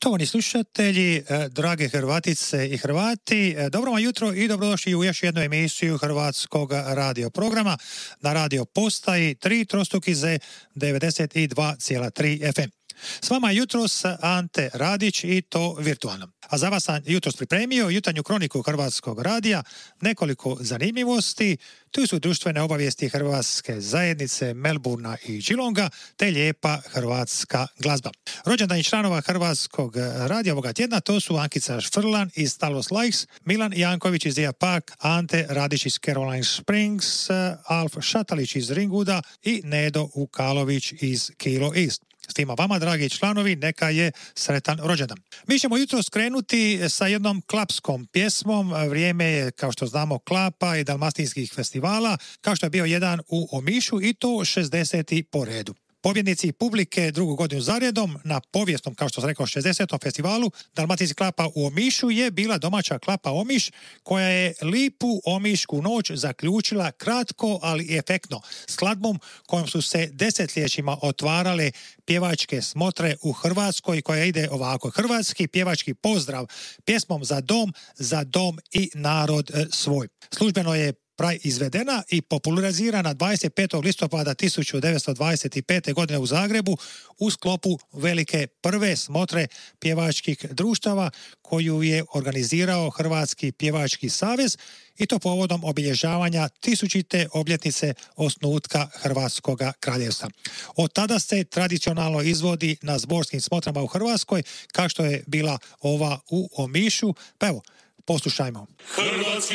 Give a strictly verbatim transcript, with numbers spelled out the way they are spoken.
Poštovani slušatelji, drage Hrvatice i Hrvati, dobro vam jutro i dobrodošli u još jednu emisiju Hrvatskog radio programa na radio postaji tri trostruki Z devedeset dva zarez tri F M. S vama je jutros Ante Radić i to virtualno. A za vas sam jutros pripremio jutarnju kroniku Hrvatskog radija, nekoliko zanimljivosti, tu su društvene obavijesti Hrvatske zajednice Melburna i Geelonga, te lijepa hrvatska glazba. Rođendani članova Hrvatskog radija ovoga tjedna to su Ankica Švrlan iz Talos Lakes, Milan Janković iz Deer Park, Ante Radić iz Caroline Springs, Alf Šatalić iz Ringwooda i Nedo Ukalović iz Kilo East. S tima vama, dragi članovi, neka je sretan rođendan. Mi ćemo jutro skrenuti sa jednom klapskom pjesmom. Vrijeme je, kao što znamo, klapa i dalmatinskih festivala, kao što je bio jedan u Omišu i to šezdeseti po redu. Pobjednici publike drugu godinu zaredom na povijesnom, kao što sam rekao, šezdesetom festivalu Dalmatinskih klapa u Omišu je bila domaća klapa Omiš, koja je lipu omišku noć zaključila kratko, ali efektno, skladbom kojom su se desetljećima otvarale pjevačke smotre u Hrvatskoj, koja ide ovako: hrvatski pjevački pozdrav pjesmom Za dom, za dom i narod svoj. Službeno je izvedena i popularizirana dvadeset petog listopada tisuću devetsto dvadeset pete. godine u Zagrebu u sklopu velike prve smotre pjevačkih društava koju je organizirao Hrvatski pjevački savez, i to povodom obilježavanja tisućite obljetnice osnutka Hrvatskog kraljevstva. Od tada se tradicionalno izvodi na zborskim smotrama u Hrvatskoj, kao što je bila ova u Omišu. Pa evo, poslušajmo. Hrvatski